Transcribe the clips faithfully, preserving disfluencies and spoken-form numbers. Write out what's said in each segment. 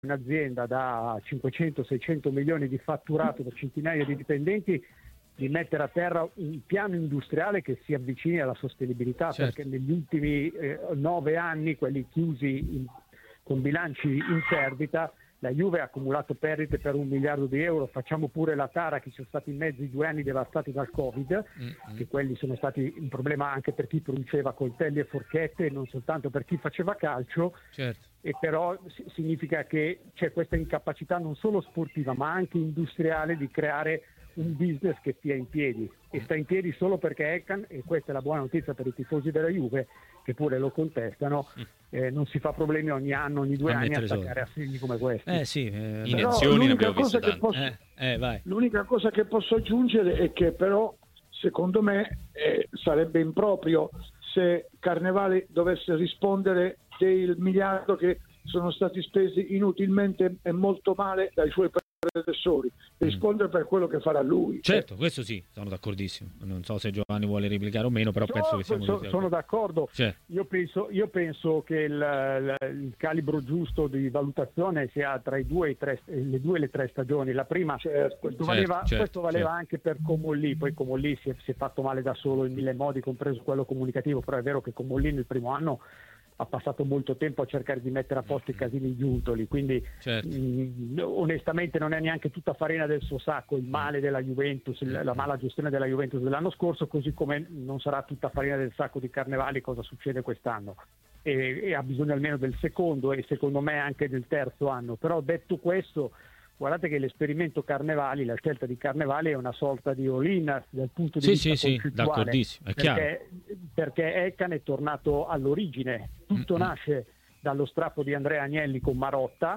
un'azienda da cinquecento seicento milioni di fatturato per centinaia di dipendenti di mettere a terra un piano industriale che si avvicini alla sostenibilità, certo. Perché negli ultimi eh, nove anni, quelli chiusi in, con bilanci in perdita, la Juve ha accumulato perdite per un miliardo di euro. Facciamo pure la tara che ci sono stati in mezzo i due anni devastati dal Covid, mm-hmm. che quelli sono stati un problema anche per chi produceva coltelli e forchette, non soltanto per chi faceva calcio, certo. E però significa che c'è questa incapacità non solo sportiva ma anche industriale di creare un business che stia in piedi, e sta in piedi solo perché Ekan, e questa è la buona notizia per i tifosi della Juve che pure lo contestano, eh, non si fa problemi ogni anno, ogni due a anni a attaccare assegni come questi. Eh sì, eh, in azioni ne abbiamo viste tante. Posso, eh, eh, vai. L'unica cosa che posso aggiungere è che però secondo me eh, sarebbe improprio se Carnevali dovesse rispondere del miliardo che sono stati spesi inutilmente e molto male dai suoi predecessori, rispondere mm. per quello che farà lui. Certo, questo sì, sono d'accordissimo. Non so se Giovanni vuole replicare o meno, però no, penso che siamo so, sono d'accordo. Certo. Io penso, io penso che il, il calibro giusto di valutazione sia tra i due e i tre, le due e le tre stagioni. La prima, certo, questo, certo, valeva, certo, questo valeva certo. anche per Comolli, poi Comolli si è, si è fatto male da solo in mille modi, compreso quello comunicativo, però è vero che Comolli nel primo anno ha passato molto tempo a cercare di mettere a posto i casini giuntoli, quindi certo. mh, onestamente non è neanche tutta farina del suo sacco il male della Juventus, la mala gestione della Juventus dell'anno scorso, così come non sarà tutta farina del sacco di Carnevali cosa succede quest'anno, e, e ha bisogno almeno del secondo e secondo me anche del terzo anno. Però detto questo, guardate che l'esperimento Carnevali, la scelta di Carnevali è una sorta di all-in dal punto di sì, vista sì, sì, d'accordissimo, è chiaro. Perché, perché Ekan è tornato all'origine, tutto mm-hmm. nasce dallo strappo di Andrea Agnelli con Marotta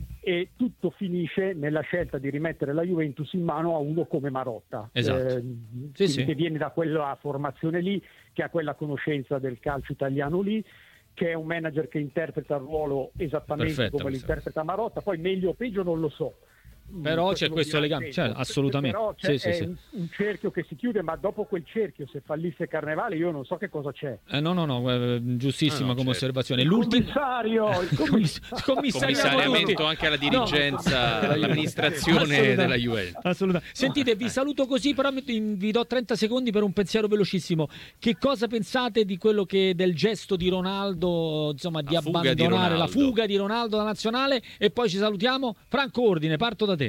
e tutto finisce nella scelta di rimettere la Juventus in mano a uno come Marotta, esatto. eh, sì, sì. che viene da quella formazione lì, che ha quella conoscenza del calcio italiano lì, che è un manager che interpreta il ruolo esattamente Perfetto, come l'interpreta Marotta, poi meglio o peggio non lo so. Però c'è questo legame, cioè, assolutamente. Però c'è, sì, è sì, un, un cerchio che si chiude, ma dopo quel cerchio, se fallisse Carnevale, io non so che cosa c'è. Eh, no, no, no, eh, giustissima ah, no, come certo. osservazione. Il commissario, il commissario, commissariamento anche alla dirigenza, no. all'amministrazione della Juventus. Assolutamente. Sentite, vi saluto così, però vi do trenta secondi per un pensiero velocissimo. Che cosa pensate di quello che del gesto di Ronaldo, insomma, di la abbandonare di la fuga di Ronaldo da nazionale? E poi ci salutiamo. Franco Ordine, parto da te.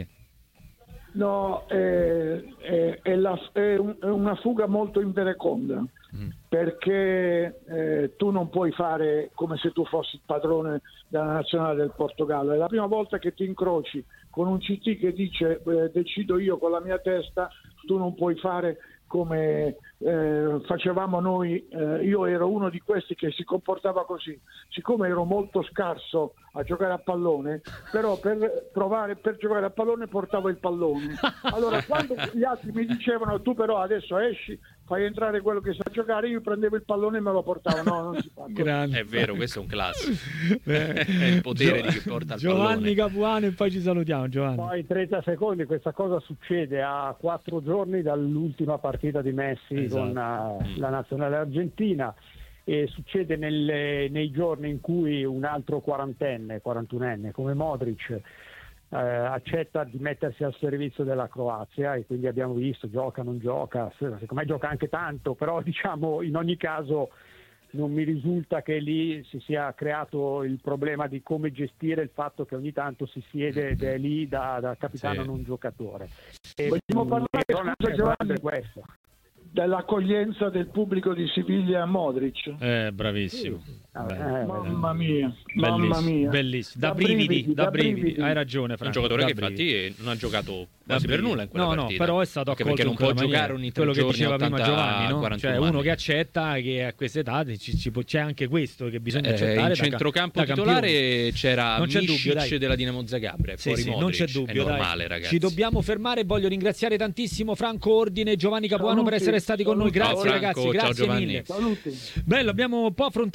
No, è, è, è, la, è, un, è una fuga molto invereconda, mm. perché eh, tu non puoi fare come se tu fossi il padrone della nazionale del Portogallo. È la prima volta che ti incroci con un C T che dice eh, decido io con la mia testa, tu non puoi fare come eh, facevamo noi. Eh, io ero uno di questi che si comportava così, siccome ero molto scarso a giocare a pallone, però per provare per giocare a pallone portavo il pallone. Allora quando gli altri mi dicevano tu però adesso esci, fai entrare quello che sa giocare, io prendevo il pallone e me lo portavo. No, non si fa. È vero, questo è un classico. È il potere Gio- di chi porta il Giovanni pallone. Capuano, e poi ci salutiamo. Giovanni. Poi trenta secondi, questa cosa succede a quattro giorni dall'ultima partita di Messi esatto. con uh, la nazionale argentina, e succede nelle, nei giorni in cui un altro quarantenne, quarantunenne come Modric eh, accetta di mettersi al servizio della Croazia, e quindi abbiamo visto gioca, non gioca, secondo me gioca anche tanto, però diciamo in ogni caso non mi risulta che lì si sia creato il problema di come gestire il fatto che ogni tanto si siede ed è lì da, da capitano sì. non giocatore. E, vogliamo parlare, scusa Giovanni, questo. dell'accoglienza del pubblico di Siviglia a Modric. Eh, bravissimo. Sì. Eh, mamma mia, bellissimo, mamma mia. Bellissimo. Da, da brividi, brividi, da brividi. brividi. Hai ragione, Franco. Un giocatore da che brividi. infatti non ha giocato quasi per nulla in quella no, partita. No, però è stato anche accolto perché non può giocare ogni tre quello giorni, che diceva ottanta, prima Giovanni, no? Cioè uno anni. che accetta che a questa età ci, ci, c'è anche questo che bisogna accettare. Eh, in da, centrocampo da titolare campione. C'era non c'è Misic dubbio, dai. della Dinamo Zagabria, sì, fuori sì, Modric. non c'è dubbio, è normale, dai. ragazzi. Ci dobbiamo fermare. Voglio ringraziare tantissimo Franco Ordine e Giovanni Capuano Saluti, per essere stati con noi. Grazie Franco, ragazzi, ciao, grazie Giovanni. mille. Saluti. Bello, abbiamo un po' affrontato un po' di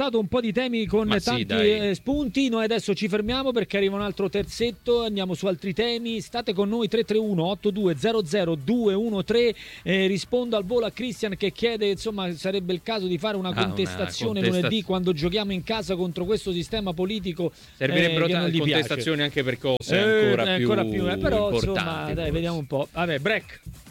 di temi con Ma tanti sì, spunti. Noi adesso ci fermiamo perché arriva un altro terzetto, andiamo su altri temi. State con noi. Tre tre uno otto due zero zero due uno tre. Eh, rispondo al volo a Christian che chiede, insomma, sarebbe il caso di fare una ah, contestazione una contestaz- lunedì quando giochiamo in casa contro questo sistema politico. Servirebbero eh, tante contestazioni anche per cose ancora eh, più, ancora più eh, però importanti. Insomma, dai, vediamo un po'. Vabbè, break.